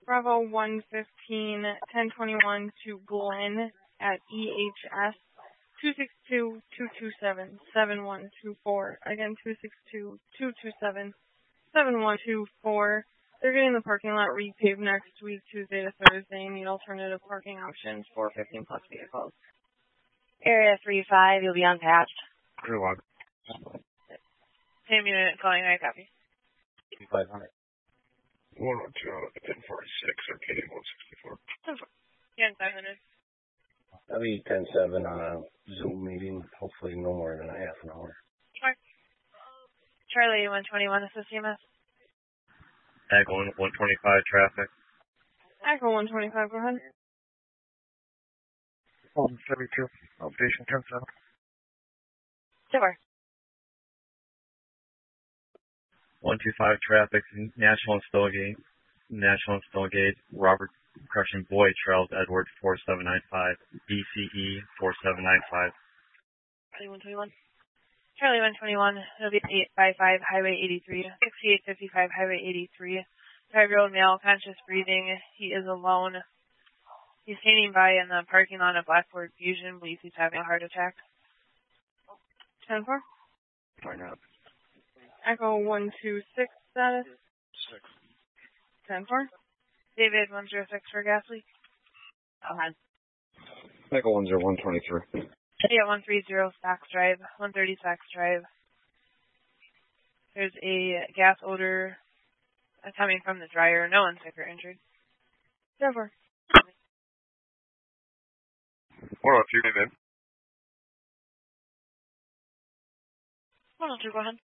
Bravo 115, 1021 to Glenn at EHS, 262-227-7124. Again, 262-227-7124. They're getting the parking lot repaved next week, Tuesday to Thursday. Need alternative parking options for 15-plus vehicles. Area 35, you'll be unpatched. Crew log. Same unit, calling I copy. 500. 112, 1046, Arcadia 164. 10-4. Yeah, 500. I'll be 10-7 on a Zoom meeting, hopefully no more than a half an hour. Sure. Charlie 121, this is CMS. Echo 125, traffic. Echo 125, go ahead. 72, Elevation 10-7. 4. 125, traffic, National and Stillgate, Robert Correction Boyd, Charles Edward 4795, BCE 4795. Charlie 121. Charlie 121, it'll be 855 Highway 83, 6855 Highway 83. 5-year-old male, conscious breathing. He is alone. He's standing by in the parking lot of Blackboard Fusion. Believes he's having a heart attack. 10-4. Find out. Echo 126 status. 6. 10-4. David 106 for gas leak. Go ahead. Echo 10123. Yeah, 130 Stocks Drive, 130 Stocks Drive. There's a gas odor coming from the dryer. No one's sick or injured. 10-4. 102, David. 102, go ahead.